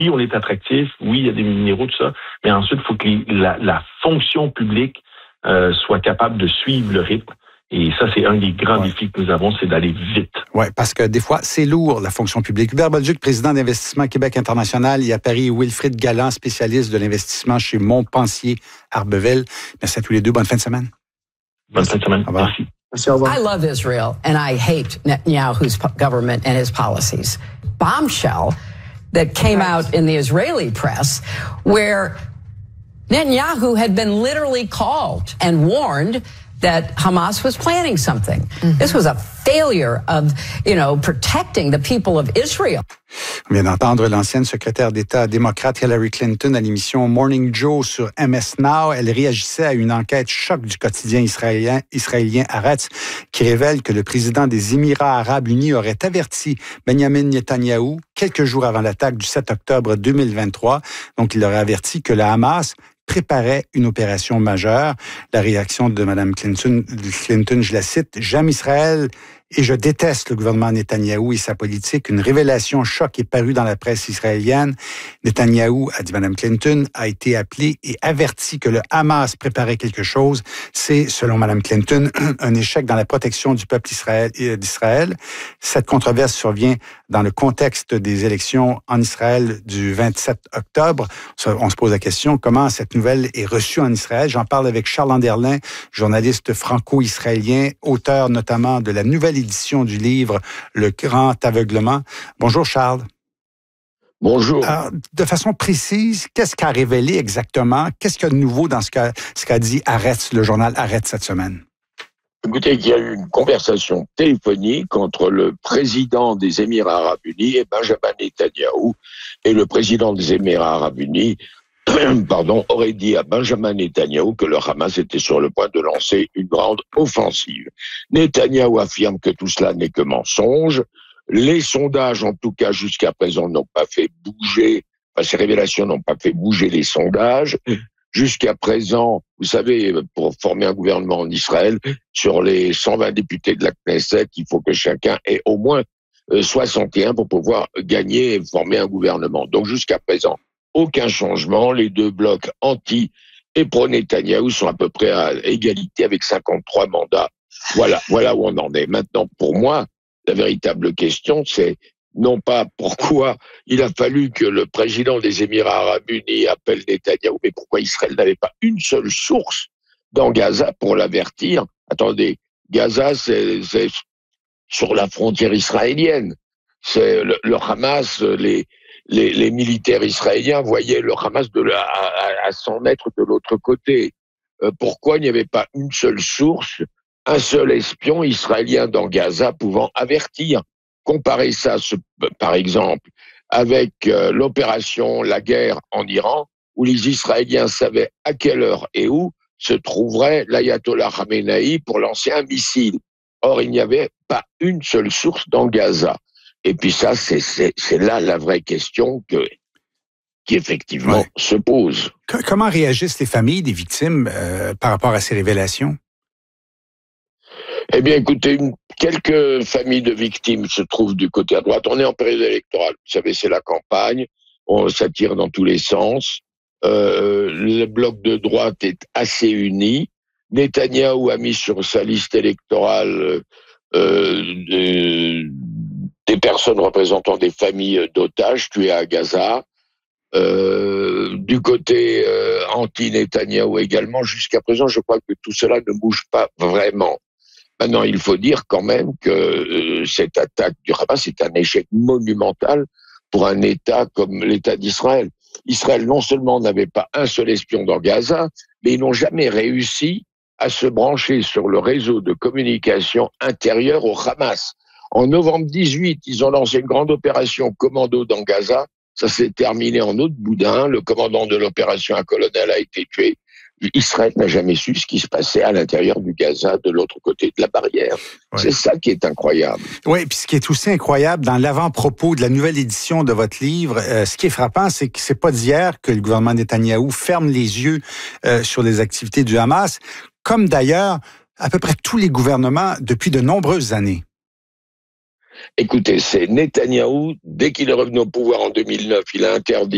on est attractif, oui, il y a des minéraux, tout ça, mais ensuite, il faut que la fonction publique soit capable de suivre le rythme. Et ça, c'est un des grands défis que nous avons, c'est d'aller vite. Oui, parce que des fois, c'est lourd, la fonction publique. Hubert Bolduc, président d'Investissement Québec International, et à Paris, Wilfrid Galland, spécialiste de l'investissement chez Montpensier Arbevel. Merci à tous les deux. Bonne fin de semaine. Bonne fin de semaine. Au revoir. Merci. Merci, au revoir. I love Israel, and I hate Netanyahu's government and his policies. Bombshell that came out in the Israeli press where Netanyahu had been literally called and warned that Hamas was planning something. Mm-hmm. This was a failure of, protecting the people of Israel. On vient d'entendre l'ancienne secrétaire d'État démocrate Hillary Clinton à l'émission Morning Joe sur MS Now. Elle réagissait à une enquête choc du quotidien israélien Haaretz qui révèle que le président des Émirats arabes unis aurait averti Benjamin Netanyahou quelques jours avant l'attaque du 7 octobre 2023. Donc, il aurait averti que la Hamas préparait une opération majeure. La réaction de Mme Clinton, je la cite, « J'aime Israël et je déteste le gouvernement Netanyahou et sa politique. Une révélation choc est parue dans la presse israélienne. Netanyahou, a dit Mme Clinton, a été appelé et averti que le Hamas préparait quelque chose. C'est, selon Mme Clinton, un échec dans la protection du peuple d'Israël. Cette controverse survient dans le contexte des élections en Israël du 27 octobre. On se pose la question, comment cette nouvelle est reçue en Israël? J'en parle avec Charles Anderlin, journaliste franco-israélien, auteur notamment de la nouvelle édition du livre Le Grand Aveuglement. Bonjour Charles. Bonjour. Alors, de façon précise, qu'est-ce qu'a révélé exactement? Qu'est-ce qu'il y a de nouveau dans ce qu'a dit Haaretz, le journal Haaretz cette semaine? Écoutez, il y a eu une conversation téléphonique entre le président des Émirats arabes unis et Benjamin Netanyahou, et le président des Émirats arabes unis aurait dit à Benjamin Netanyahou que le Hamas était sur le point de lancer une grande offensive. Netanyahou affirme que tout cela n'est que mensonge. Les sondages, en tout cas jusqu'à présent, n'ont pas fait bouger, ces révélations n'ont pas fait bouger les sondages. Jusqu'à présent, vous savez, pour former un gouvernement en Israël, sur les 120 députés de la Knesset, il faut que chacun ait au moins 61 pour pouvoir gagner et former un gouvernement. Donc jusqu'à présent, aucun changement. Les deux blocs anti et pro-Netanyahou sont à peu près à égalité avec 53 mandats. Voilà où on en est. Maintenant, pour moi, la véritable question, c'est non pas pourquoi il a fallu que le président des Émirats arabes unis appelle Netanyahou, mais pourquoi Israël n'avait pas une seule source dans Gaza pour l'avertir. Attendez, Gaza, c'est sur la frontière israélienne. C'est le Hamas, les militaires israéliens voyaient le Hamas à 100 mètres de l'autre côté. Pourquoi il n'y avait pas une seule source, un seul espion israélien dans Gaza pouvant avertir? Comparez ça, par exemple, avec l'opération La Guerre en Iran, où les Israéliens savaient à quelle heure et où se trouverait l'ayatollah Khamenei pour lancer un missile. Or, il n'y avait pas une seule source dans Gaza. Et puis ça, c'est là la vraie question qui effectivement se pose. Comment réagissent les familles des victimes par rapport à ces révélations? Eh bien, écoutez, quelques familles de victimes se trouvent du côté à droite. On est en période électorale. Vous savez, c'est la campagne. Ça tire dans tous les sens. Le bloc de droite est assez uni. Netanyahou a mis sur sa liste électorale des personnes représentant des familles d'otages tués à Gaza. Du côté anti-Netanyahou également, jusqu'à présent, je crois que tout cela ne bouge pas vraiment. Maintenant, il faut dire quand même que cette attaque du Hamas est un échec monumental pour un État comme l'État d'Israël. Israël, non seulement n'avait pas un seul espion dans Gaza, mais ils n'ont jamais réussi à se brancher sur le réseau de communication intérieur au Hamas. En novembre 18, ils ont lancé une grande opération commando dans Gaza. Ça s'est terminé en août boudin. Le commandant de l'opération, un colonel, a été tué. Israël n'a jamais su ce qui se passait à l'intérieur du Gaza, de l'autre côté de la barrière. Ouais. C'est ça qui est incroyable. Oui, puis ce qui est aussi incroyable, dans l'avant-propos de la nouvelle édition de votre livre, ce qui est frappant, c'est que c'est pas d'hier que le gouvernement Netanyahou ferme les yeux sur les activités du Hamas, comme d'ailleurs à peu près tous les gouvernements depuis de nombreuses années. Écoutez, c'est Netanyahou, dès qu'il est revenu au pouvoir en 2009, il a interdit